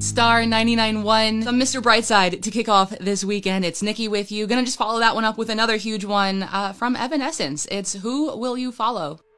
Star 99.1, some Mr. Brightside to kick off this weekend. It's Nikki with you. Gonna just follow that one up with another huge one from Evanescence. It's Who Will You Follow?